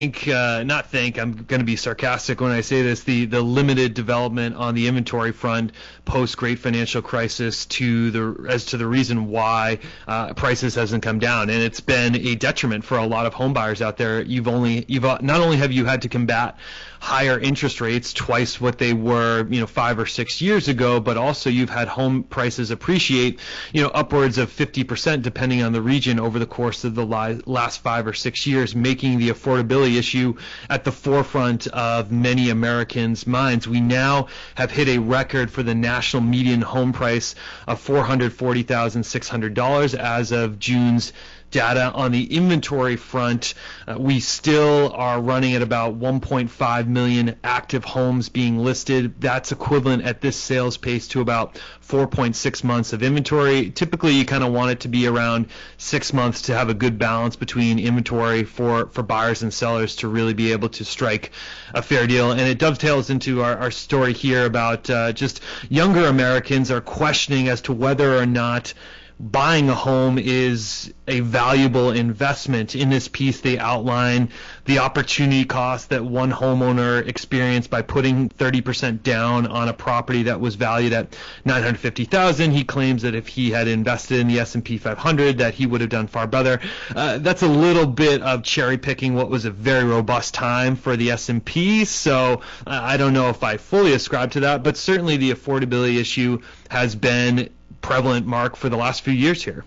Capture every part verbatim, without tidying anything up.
think, uh, not think, I'm going to be sarcastic when I say this, the, the limited development on the inventory front post-Great Financial Crisis to the as to the reason why uh, prices hasn't come down. And it's been a detriment for a lot of home buyers out there. You've only, you've not only have you had to combat higher interest rates, twice what they were, you know, five or six years ago, but also you've had home prices appreciate, you know, upwards of fifty percent depending on the region over the course of the li- last five or six years, making the affordability issue at the forefront of many Americans' minds. We now have hit a record for the national median home price of four hundred forty thousand six hundred dollars as of June's data. On the inventory front, uh, we still are running at about one point five million active homes being listed. That's equivalent at this sales pace to about four point six months of inventory. Typically, you kind of want it to be around six months to have a good balance between inventory for, for buyers and sellers to really be able to strike a fair deal. And it dovetails into our, our story here about uh, just younger Americans are questioning as to whether or not buying a home is a valuable investment. In this piece, they outline the opportunity cost that one homeowner experienced by putting thirty percent down on a property that was valued at nine hundred fifty thousand dollars. He claims that if he had invested in the S and P five hundred, that he would have done far better. Uh, that's a little bit of cherry picking what was a very robust time for the S and P, so uh, I don't know if I fully ascribe to that, but certainly the affordability issue has been prevalent, Mark, for the last few years here.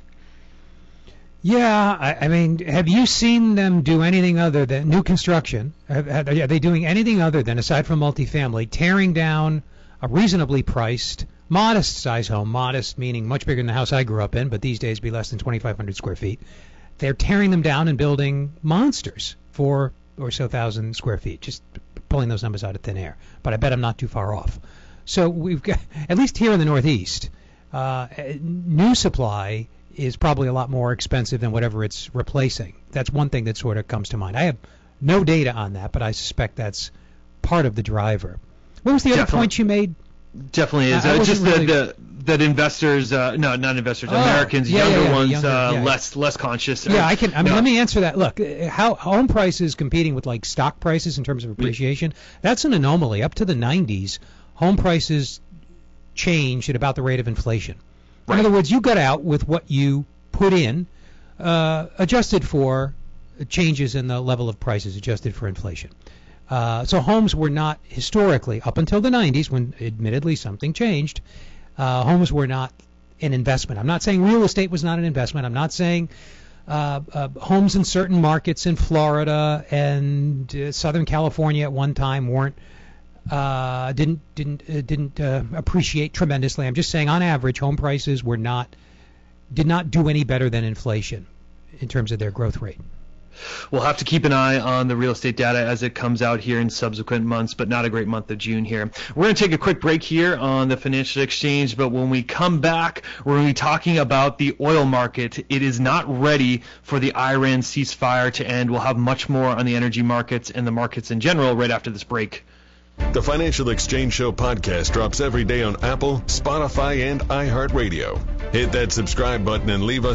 Yeah, I, I mean, have you seen them do anything other than new construction? Have, have, are they doing anything other than, aside from multifamily, tearing down a reasonably priced, modest-sized home? Modest meaning much bigger than the house I grew up in, but these days be less than twenty-five hundred square feet. They're tearing them down and building monsters, four or so thousand square feet, just pulling those numbers out of thin air. But I bet I'm not too far off. So we've got, at least here in the Northeast, Uh, new supply is probably a lot more expensive than whatever it's replacing. That's one thing that sort of comes to mind. I have no data on that, but I suspect that's part of the driver. What was the other Definitely. point you made? Definitely is. I, I uh, just really... that, that that investors, uh, no, not investors, oh, Americans, yeah, younger yeah, yeah, ones, younger, uh, yeah, less less conscious. Yeah, I can. I mean, no. let me answer that. Look, how home prices competing with like stock prices in terms of appreciation, that's an anomaly. Up to the nineties, home prices changed at about the rate of inflation. Right. In other words, you got out with what you put in, uh, adjusted for changes in the level of prices, adjusted for inflation. Uh, so homes were not historically, up until the nineties, when admittedly something changed, uh, homes were not an investment. I'm not saying real estate was not an investment. I'm not saying uh, uh, homes in certain markets in Florida and uh, Southern California at one time weren't Uh, didn't didn't uh, didn't uh, appreciate tremendously. I'm just saying, on average, home prices were not did not do any better than inflation in terms of their growth rate. We'll have to keep an eye on the real estate data as it comes out here in subsequent months, but not a great month of June here. We're going to take a quick break here on the Financial Exchange, but when we come back, we're going to be talking about the oil market. It is not ready for the Iran ceasefire to end. We'll have much more on the energy markets and the markets in general right after this break. The Financial Exchange Show podcast drops every day on Apple, Spotify, and iHeartRadio. Hit that subscribe button and leave us